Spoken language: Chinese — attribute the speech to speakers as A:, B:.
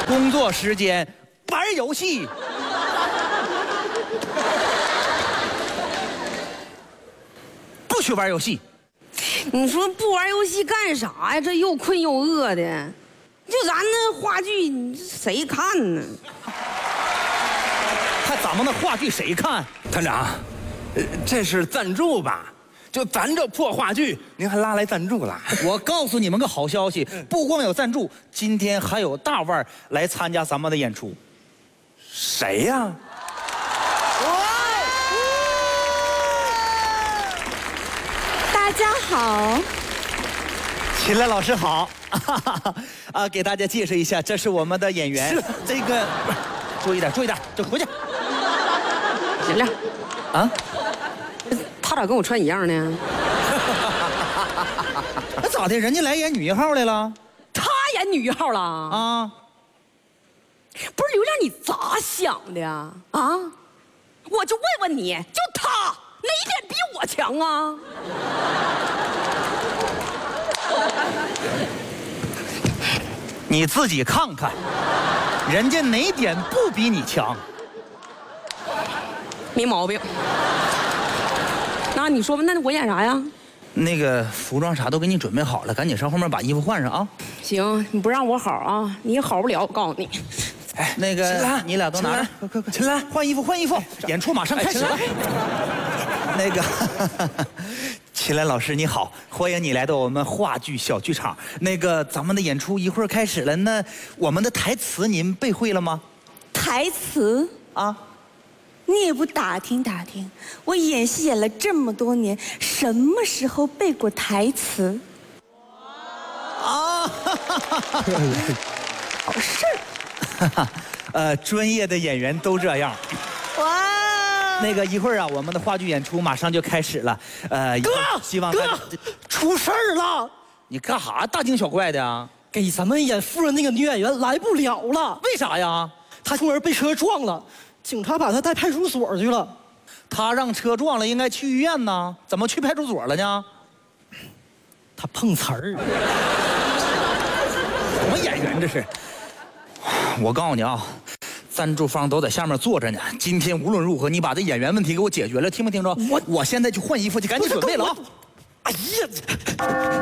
A: 工作时间玩游戏。不许玩游戏。
B: 你说不玩游戏干啥呀？这又困又饿的，就咱那话剧，谁看呢？
A: 看咱们的话剧谁看？
C: 团长，这是赞助吧？就咱这破话剧，您还拉来赞助了？
A: 我告诉你们个好消息，不光有赞助，今天还有大腕儿来参加咱们的演出。
C: 谁呀？
B: 大家好，
A: 秦岚老师好，给大家介绍一下，这是我们的演员。
C: 是
A: 这个，注意点，就回去。
B: 行了，
A: 啊，
B: 他咋跟我穿一样呢？
A: 那咋的？人家来演女一号来了。
B: 他演女一号了
A: 啊？
B: 不是刘亮，你咋想的呀？啊？我就问问你，就他哪一点比我强啊？
A: 你自己看看，人家哪点不比你强？
B: 没毛病。那你说吧，那我演啥呀？
A: 那个服装啥都给你准备好了，赶紧上后面把衣服换上啊！
B: 行，你不让我好啊，你也好不了。我告诉你，
A: 哎，那个你俩都拿着，快，秦岚，换衣服，演出马上开始了。那个，秦岚老师你好，欢迎你来到我们话剧小剧场。那个，咱们的演出一会儿开始了，那我们的台词您背会了吗？
D: 台词
A: 啊？
D: 你也不打听打听，我演戏演了这么多年，什么时候背过台词？
A: 啊，
D: 好事
A: 儿。专业的演员都这样。
D: 哇！
A: 那个一会儿啊，我们的话剧演出马上就开始了。
E: 哥，
A: 希望
E: 哥出事儿了，
A: 你干啥大惊小怪的啊？
E: 给咱们演夫人那个女演员来不了了。
A: 为啥呀？
E: 她出门被车撞了，警察把她带派出所去了。
A: 他让车撞了，应该去医院呢，怎么去派出所了呢？
E: 她碰瓷儿。
A: 什么演员这是？我告诉你啊，赞助方都在下面坐着呢。今天无论如何，你把这演员问题给我解决了，听没听着？我现在去换衣服去，赶紧准备了啊！
E: 哎呀！